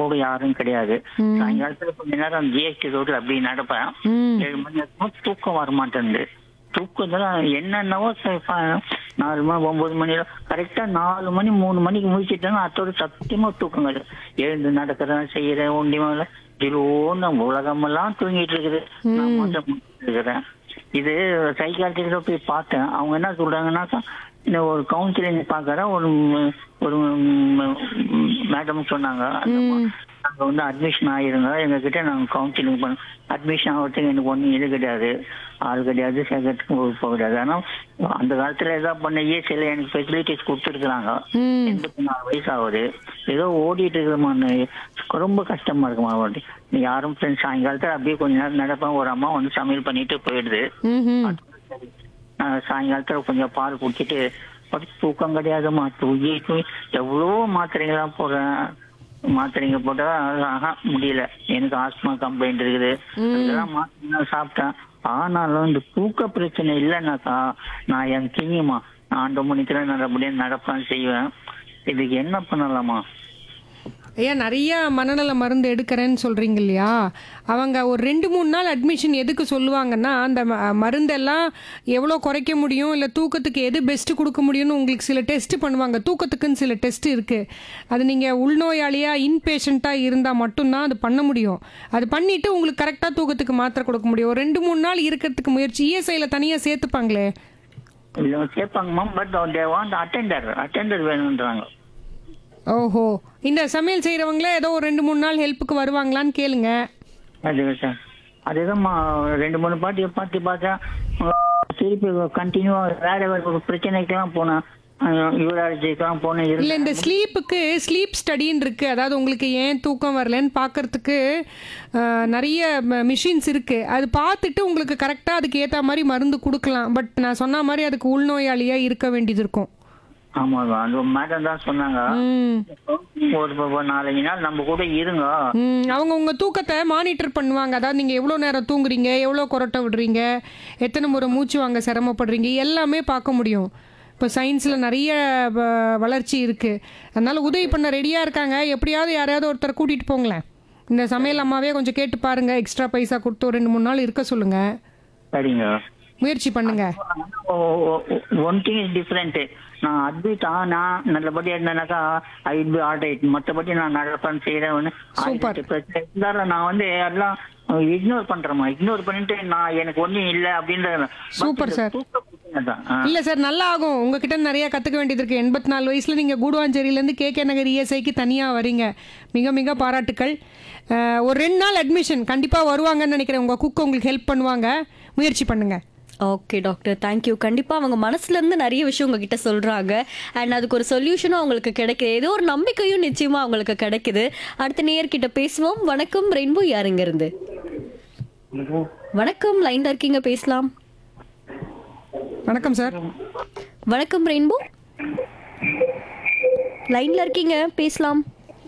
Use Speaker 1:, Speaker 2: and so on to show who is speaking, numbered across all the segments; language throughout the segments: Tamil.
Speaker 1: கூட யாரும் கிடையாது.
Speaker 2: ம்.
Speaker 1: சாயங்காலத்துல கொஞ்ச நேரம் ஜிஎஸ்டி ரோட்ல அப்படி நடப்பேன்.
Speaker 2: ம்.
Speaker 1: 7 மணி நேரமும் தூக்கம் வர மாட்டேங்குது. தூக்கத்துல என்னென்னவோ 4 மணி 9 மணி கரெக்டா 4 மணி 3 மணிக்கு முடிச்சிட்டேன்னா அத்தோட சத்தியமா தூக்கம் கிடையாது. எழுந்து நடக்கிறேன், செய்யறேன், ஒண்டி மேல திடீர்னு உலகமெல்லாம் தூங்கிட்டு இருக்குது. நான் மட்டும் முழிச்சிட்டு இருக்கிறேன். இது சைக்காட்ரிஸ்ட போய் பார்த்தேன். அவங்க என்ன சொல்றாங்கன்னாக்கா, இந்த ஒரு கவுன்சிலிங் பாக்குற ஒரு மேடம் சொன்னாங்க, நாங்க வந்து அட்மிஷன் ஆயிருங்க, எங்க கிட்ட நாங்க கவுன்சிலிங் பண்ண அட்மிஷன் ஆகிறதுக்கு எனக்கு ஒன்றும் இது கிடையாது, ஆள் கிடையாது, சேர்க்கறதுக்கு போக கிடையாது. ஆனா அந்த காலத்துல ஏதாவது பண்ண சில எனக்கு ஃபெசிலிட்டிஸ் கொடுத்துருக்குறாங்க. 84 வயசு ஆகுது, ஏதோ ஓடிட்டு இருக்குமான்னு ரொம்ப கஷ்டமா இருக்குமா. யாரும் ஃப்ரெண்ட்ஸ் சாயங்காலத்துல அப்படியே கொஞ்ச நேரம் நடப்பேன். ஒரு அம்மா வந்து சமையல் பண்ணிட்டு போயிடுது.
Speaker 2: ம்ஹும்.
Speaker 1: சாயங்காலத்துல கொஞ்சம் பால் குடிச்சிட்டு தூக்கம் கிடையாதுமா. தூங்கி எவ்வளோ மாத்திரைங்கெல்லாம் போடுறேன். மாத்திரைங்க போட்டா முடியல. எனக்கு ஆஸ்மா கம்ப்ளைண்ட் இருக்குது. இதெல்லாம் மாத்திரை சாப்பிட்டேன். ஆனாலும் இந்த தூக்க பிரச்சனை இல்லைன்னாக்கா நான் என் கிணியுமா, நான் 2 மணிக்கு நல்லபடியா நடப்பேன் செய்வேன். இதுக்கு என்ன பண்ணலாமா?
Speaker 2: ஐயா, நிறைய மனநல மருந்து எடுக்கிறேன்னு சொல்றீங்க இல்லையா? அவங்க ஒரு 2-3 நாள் அட்மிஷன் எதுக்கு சொல்லுவாங்கன்னா, அந்த மருந்தெல்லாம் எவ்வளோ குறைக்க முடியும், இல்லை தூக்கத்துக்கு எது பெஸ்ட்டு கொடுக்க முடியும்னு உங்களுக்கு சில டெஸ்ட் பண்ணுவாங்க. தூக்கத்துக்குன்னு சில டெஸ்ட் இருக்குது. அது நீங்கள் உள்நோயாளியாக இன்பேஷண்ட்டாக இருந்தால் மட்டும்தான் அது பண்ண முடியும். அது பண்ணிவிட்டு உங்களுக்கு கரெக்டாக தூக்கத்துக்கு மாத்திரை கொடுக்க முடியும். ஒரு 2-3 நாள் இருக்கிறதுக்கு முயற்சி இஎஸ்ஐயில் தனியாக சேர்த்துப்பாங்களே.
Speaker 1: சேர்ப்பாங்கம்மா. But they want attender வேணுன்றாங்க.
Speaker 2: ஓஹோ, இந்த சமையல் செய்கிறவங்களே ஏதோ ஒரு 2-3 நாள் ஹெல்ப்புக்கு வருவாங்களான்னு கேளுங்க.
Speaker 1: அது சார், அதுதான் 2-3 பாட்டி பார்த்தா திருப்பி கண்டினியூவா வேற பிரச்சனைக்கெல்லாம் போனேன், யூராலஜிக்கெல்லாம் போனேன்.
Speaker 2: இல்லை, இந்த ஸ்லீப்புக்கு ஸ்லீப் ஸ்டடின்னு இருக்குது. அதாவது உங்களுக்கு ஏன் தூக்கம் வரலன்னு பார்க்கறதுக்கு நிறைய மிஷின்ஸ் இருக்குது. அது பார்த்துட்டு உங்களுக்கு கரெக்டாக அதுக்கு ஏற்ற மாதிரி மருந்து கொடுக்கலாம். பட் நான் சொன்ன மாதிரி அதுக்கு உள்நோயாளியாக இருக்க வேண்டியது இருக்கும்.
Speaker 1: ஆமா, அந்த மேடம் தான் சொன்னாங்க, ஒரு 4 நாள் நம்ம கூட இருங்க.
Speaker 2: அவங்க உங்க தூக்கத்தை மானிட்டர் பண்ணுவாங்க. அதாவது நீங்க எவ்வளவு நேரம் தூங்குறீங்க, எவ்வளவு கொரட்டை விடுறீங்க, எத்தனை முறை மூச்சு வாங்க சிரமப்படுறீங்க, எல்லாமே பார்க்க முடியும். இப்போ சயின்ஸில் நிறைய வளர்ச்சி இருக்குது. அதனால உதவி பண்ண ரெடியாக இருக்காங்க. எப்படியாவது யாரையாவது ஒருத்தர் கூட்டிகிட்டு போங்களேன். இந்த சமையல் அம்மாவே கொஞ்சம் கேட்டு பாருங்க, எக்ஸ்ட்ரா பைசா கொடுத்து ஒரு 2-3 நாள் இருக்க சொல்லுங்க.
Speaker 1: சரிங்க,
Speaker 2: முயற்சி பண்ணுங்க.
Speaker 1: One thing is different. நான் அட்மிட் ஆனா நல்லபடியா இருந்தேனாக்கா I will be all right. மற்றபடி நான் நடப்பேன் செய்யறேன். இருந்தாலும் நான் வந்து எல்லாம் இக்னோர் பண்றேமா. இக்னோர் பண்ணிட்டு நான் எனக்கு ஒன்றும் இல்லை அப்படின்ற.
Speaker 2: Super sir. இல்லை சார், நல்லா ஆகும். உங்ககிட்ட நிறைய கற்றுக்க வேண்டியது இருக்குது. 84 வயசில் நீங்கள் கூடுவாஞ்சேரியிலேருந்து கேகே நகர் இஎஸ்ஐக்கு தனியாக வரீங்க. மிக மிக பாராட்டுக்கள். ஒரு 2 நாள் அட்மிஷன் கண்டிப்பாக வருவாங்கன்னு நினைக்கிறேன். உங்கள் குக் உங்களுக்கு ஹெல்ப் பண்ணுவாங்க. முயற்சி பண்ணுங்கள்.
Speaker 3: Okay doctor, thank you. கண்டிப்பாக அவங்க மனசுலேருந்து நிறைய விஷயம் உங்ககிட்ட சொல்கிறாங்க. அண்ட் அதுக்கு ஒரு சொல்யூஷனும் அவங்களுக்கு கிடைக்குது. ஏதோ ஒரு நம்பிக்கையும் நிச்சயமாக அவங்களுக்கு கிடைக்குது. அடுத்த நேயர்கிட்ட பேசுவோம். வணக்கம் ரெயின்போ, யாருங்க இருந்து? வணக்கம், லைன்ல இருக்கீங்க, பேசலாம்.
Speaker 2: வணக்கம் சார்.
Speaker 3: வணக்கம் ரெயின்போ, லைன்ல இருக்கீங்க, பேசலாம்.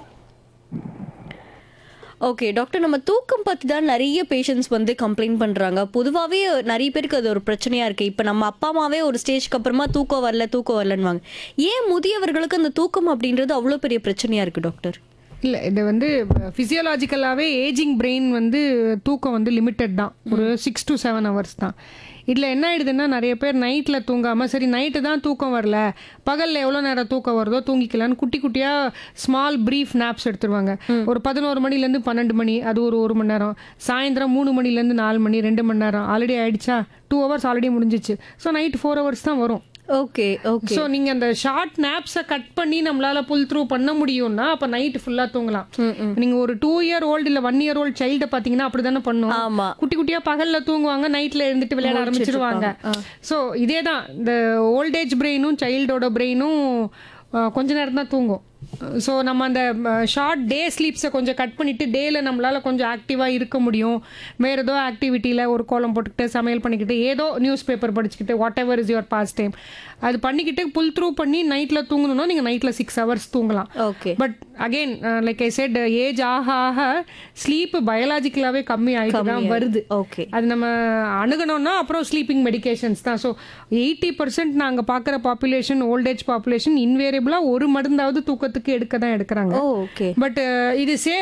Speaker 3: ஓகே டாக்டர், நம்ம தூக்கம் பற்றி தான் நிறைய பேஷண்ட்ஸ் வந்து கம்ப்ளைண்ட் பண்ணுறாங்க. பொதுவாகவே நிறைய பேருக்கு அது ஒரு பிரச்சனையாக இருக்குது. இப்போ நம்ம அப்பா அம்மாவே ஒரு ஸ்டேஜ்க்கு அப்புறமா தூக்கம் வரலன்னுவாங்க. ஏன் முதியவர்களுக்கு அந்த தூக்கம் அப்படின்றது அவ்வளோ பெரிய பிரச்சனையாக இருக்குது டாக்டர்?
Speaker 2: இல்லை, இது வந்து ஃபிசியோலாஜிக்கலாகவே ஏஜிங் பிரெயின் வந்து தூக்கம் வந்து லிமிட்டட் தான். ஒரு 6 to 7 hours தான். இதில் என்ன ஆயிடுதுன்னா, நிறைய பேர் நைட்டில் தூங்காமல், சரி நைட்டு தான் தூக்கம் வரல, பகலில் எவ்வளோ நேரம் தூக்கம் வருதோ தூங்கிக்கலான்னு குட்டி குட்டியாக ஸ்மால் ப்ரீஃப் நாப்ஸ் எடுத்துருவாங்க. ஒரு 11 மணிலேருந்து 12 மணி, அது ஒரு 1 மணி நேரம். சாயந்தரம் 3 மணிலேருந்து 4 மணி, 2 மணி நேரம். ஆல்ரெடி ஆயிடுச்சா, 2 hours ஆல்ரெடி முடிஞ்சிச்சு. ஸோ நைட் 4 hours தான் வரும்.
Speaker 3: Okay okay.
Speaker 2: ஸோ நீங்கள் அந்த ஷார்ட் நாப்ஸை கட் பண்ணி நம்மளால புல் த்ரூ பண்ண முடியும்னா அப்போ நைட் ஃபுல்லாக தூங்கலாம். நீங்கள் ஒரு 2 year old இல்லை 1 year old சைல்டை பார்த்தீங்கன்னா அப்படி தானே பண்ணும்.
Speaker 3: ஆமாம்,
Speaker 2: குட்டி குட்டியாக பகலில் தூங்குவாங்க, நைட்டில் இருந்துட்டு விளையாட ஆரம்பிச்சிருவாங்க. ஸோ இதே தான் இந்த ஓல்டேஜ் பிரெயினும் சைல்டோட பிரெயினும் கொஞ்ச நேரம் தான் தூங்கும். ஸோ நம்ம அந்த ஷார்ட் டே ஸ்லீப்ஸை கொஞ்சம் கட் பண்ணிவிட்டு டேயில் நம்மளால் கொஞ்சம் ஆக்டிவாக இருக்க முடியும். வேறு ஏதோ ஆக்டிவிட்டியில் ஒரு கோலம் போட்டுக்கிட்டு சமையல் பண்ணிக்கிட்டு ஏதோ நியூஸ் பேப்பர் படிச்சுக்கிட்டு what ever is your past time அது பண்ணிக்கிட்டு புல் த்ரூ பண்ணி நைட்டில் தூங்கணும்னா நீங்கள் நைட்டில் 6 hours தூங்கலாம்.
Speaker 3: Okay.
Speaker 2: But again like I set, age ஆக ஆக ஸ்லீப்பு பயாலஜிக்கலாகவே கம்மி ஆகிட்டு தான் வருது.
Speaker 3: ஓகே.
Speaker 2: அது நம்ம அணுகணும்னா அப்புறம் ஸ்லீப்பிங் மெடிகேஷன்ஸ் தான். ஸோ 80% நாங்கள் பார்க்குற பாப்புலேஷன், ஓல்டேஜ் பாப்புலேஷன் இன்வேரியபிளாக ஒரு மருந்தாவது தூக்கத்துக்கு எடுக்க தான் எடுக்கிறாங்க.
Speaker 3: ஓகே.
Speaker 2: பட் இது சேஃப்.